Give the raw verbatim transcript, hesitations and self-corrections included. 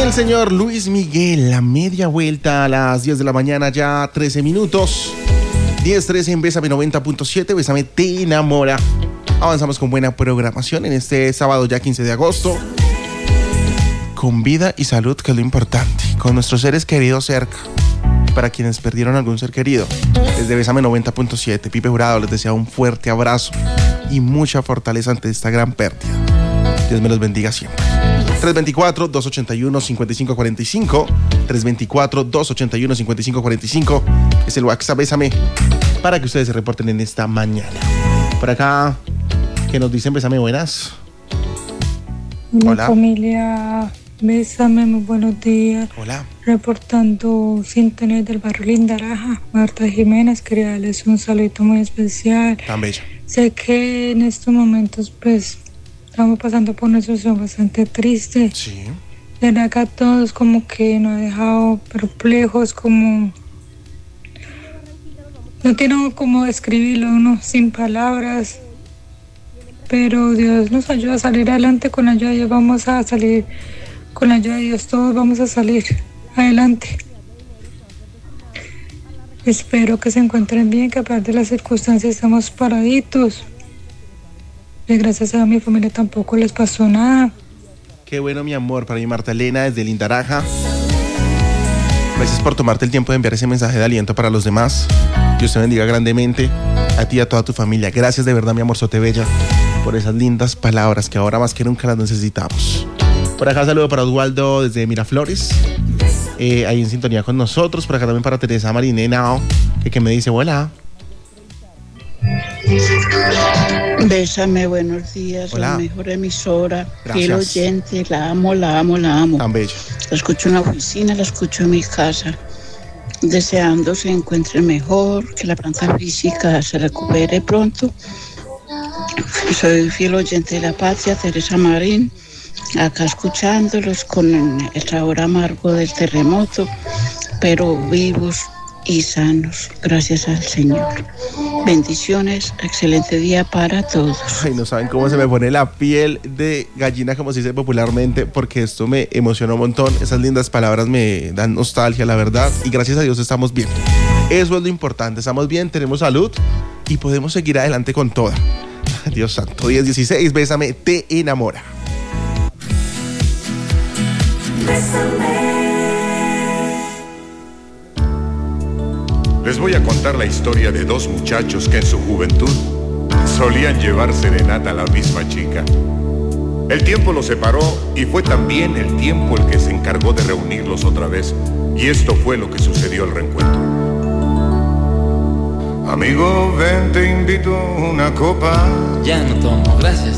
el señor Luis Miguel, la media vuelta a las diez de la mañana, ya trece minutos. diez trece en Bésame noventa punto siete, Bésame te enamora. Avanzamos con buena programación en este sábado ya quince de agosto. Con vida y salud, que es lo importante. Con nuestros seres queridos cerca. Para quienes perdieron algún ser querido. Desde Bésame noventa punto siete, Pipe Jurado les desea un fuerte abrazo y mucha fortaleza ante esta gran pérdida. Dios me los bendiga siempre. tres dos cuatro, dos ocho uno, cinco cinco cuatro cinco. tres dos cuatro, dos ocho uno, cinco cinco cuatro cinco. Es el WhatsApp Bésame para que ustedes se reporten en esta mañana. Por acá, que nos dicen Bésame, buenas. Hola, Hola. Familia, Bésame, muy buenos días. Hola. Reportando Sintonía del barrio Lindaraja, Marta Jiménez, quería darles un saludito muy especial. Tan bella. Sé que en estos momentos, pues, estamos pasando por una situación bastante triste. Sí. De verdad que a todos como que nos ha dejado perplejos, como... No tiene cómo describirlo uno sin palabras. Pero Dios nos ayuda a salir adelante, con la ayuda de Dios vamos a salir, con la ayuda de Dios todos vamos a salir adelante. Espero que se encuentren bien, que a pesar de las circunstancias estamos paraditos. Y gracias a mi familia tampoco les pasó nada. Qué bueno, mi amor, para mi Marta Elena desde Lindaraja. Gracias por tomarte el tiempo de enviar ese mensaje de aliento para los demás. Dios te bendiga grandemente, a ti y a toda tu familia. Gracias de verdad, mi amor Sote Bella, por esas lindas palabras que ahora más que nunca las necesitamos. Por acá saludo para Oswaldo desde Miraflores, eh, ahí en sintonía con nosotros. Por acá también para Teresa Marinena, que, que me dice hola. Bésame, buenos días. Hola. La mejor emisora, Gracias. fiel oyente, la amo, la amo, la amo. Tan bella. La escucho en la oficina, la escucho en mi casa, deseando se encuentre mejor, que la planta física se recupere pronto. Soy fiel oyente de La Patria, Teresa Marín, acá escuchándolos con el sabor amargo del terremoto, pero vivos y sanos, gracias al Señor. Bendiciones, excelente día para todos. Ay, no saben cómo se me pone la piel de gallina, como se dice popularmente, porque esto me emocionó un montón. Esas lindas palabras me dan nostalgia, la verdad. Y gracias a Dios estamos bien. Eso es lo importante. Estamos bien, tenemos salud y podemos seguir adelante con toda. Dios santo. diez dieciséis, Bésame te enamora. Les voy a contar la historia de dos muchachos que en su juventud solían llevar serenata a la misma chica. El tiempo los separó y fue también el tiempo el que se encargó de reunirlos otra vez. Y esto fue lo que sucedió al reencuentro. Amigo, ven, te invito a una copa. Ya no tomo, gracias.